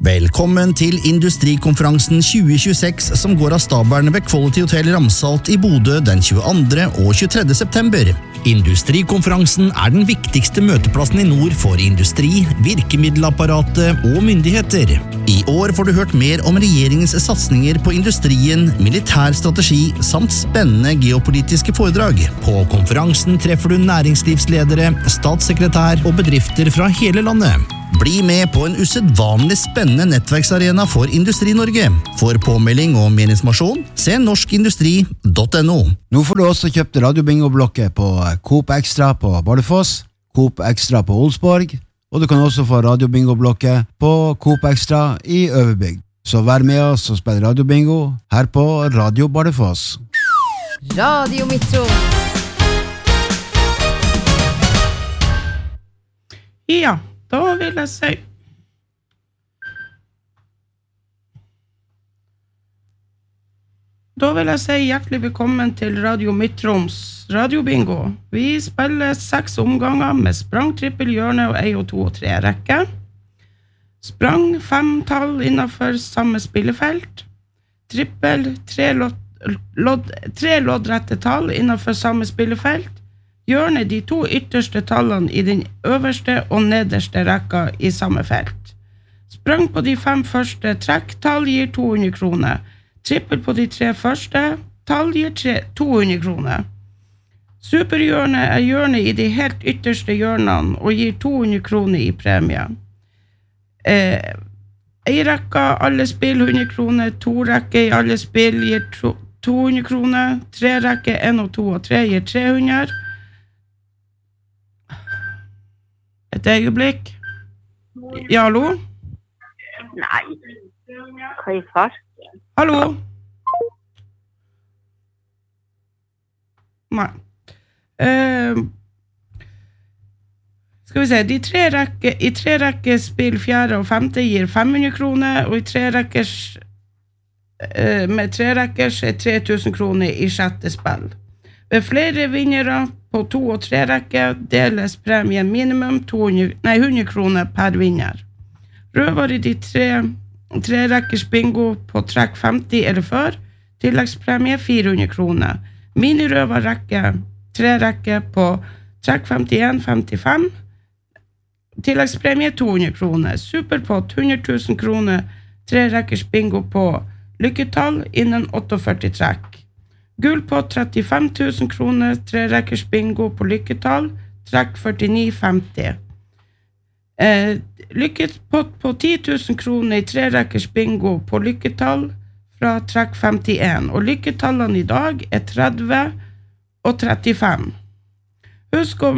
Velkommen til Industrikonferansen 2026 som går av stabelen ved Quality Hotel Ramsalt i Bodø den 22. og 23. september. Industrikonferansen er den viktigste møteplassen i nord for industri, virkemiddelapparatet og myndigheter. I år får du hørt mer om regjeringens satsninger på industrien, militær strategi samt spennende geopolitiske foredrag. På konferansen treffer du næringslivsledere, statssekretær og bedrifter fra hele landet. Bli med på en usedvanlig spennende nettverksarena for Industri-Norge. For påmelding og mer informasjon, se norskindustri.no. Nå får du også kjøpt radiobingo-blokket på Coop Extra på Bardufoss, Coop Extra på Olsborg, og du kan også få radiobingo-blokket på Coop Extra i Øverbygd. Så vær med oss og spill radiobingo her på Radio Bardufoss. Radio Metro. Ja, da vil jeg si hjertelig velkommen til Radio Midtroms radiobingo. Vi spiller 6 omganger med sprang, trippel, hjørne og 1, 2 og 3 rekke. Sprang 5 tall innenfor samme spillefelt. Trippel 3 loddrette tall innenfor samme spillefelt. Hjørne de 2 ytterste tallene i den øverste og nederste rekka i samme felt. Sprang på de 5 første trekktall gir 200 kroner. Trippel på de 3 første tall gir 200 kroner. Superhjørne er hjørne i de helt ytterste hjørnene og gir 200 kroner i premie. I rekka alle spill 100 kroner, 2 rekke i alle spill gir 200 kroner, 3 rekke 1 og 2 og 3 gir 300. Et øyeblikk. Ja, hallo? Nei. Hva i far? Hallo? Nei. Skal vi se, i 3 rekke spill 4. og 5. gir 500 kroner, og med 3 rekkers er 3000 kroner i 6. spill. Ved flere vinnere på 2 og 3 rekke deles premien minimum 100 kroner per vinner. Røver i de 3 rekkers bingo på trekk 50 eller før, tilleggspremie 400 kroner. Minirøver rekke 3 rekke på trekk 51-55, tilleggspremie 200 kroner. Superpott 100 000 kroner, 3 rekkers bingo på lykketall innen 48 trekk. Gullpott 35 000 kroner, 3 rekkers bingo på lykketall, trekk 49-50. Lykkepott på 10 000 kroner i 3 rekkers bingo på lykketall fra trekk 51, og lykketallene i dag er 30 og 35. Husk å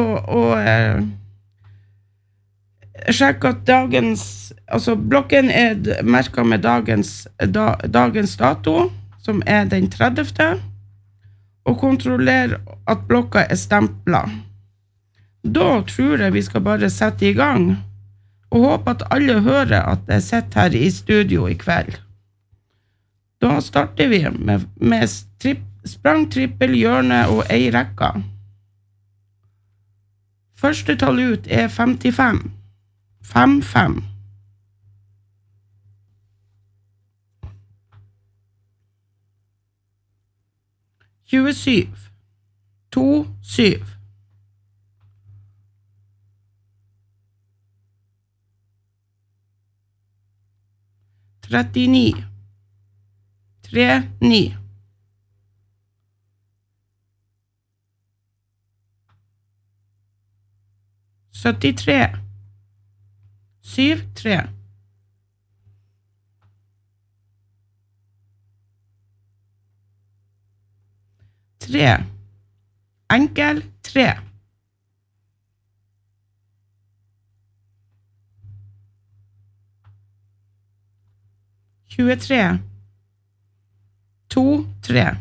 sjekke at blokken er merket med dagens dato, som er den 30. Og kontroller at blokka er stemplet. Da tror jeg vi skal bare sette i gang, og håpe at alle hører at jeg sitter her i studio i kveld. Da starter vi med sprang, trippel, hjørne og 1 rekka. Første tall ut er 55. 5-5. 27. 2-7. 39. 3-9. 73. 7-3. 3. Enkel 3. 23. 2-3.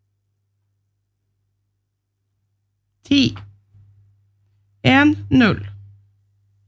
10. 1-0.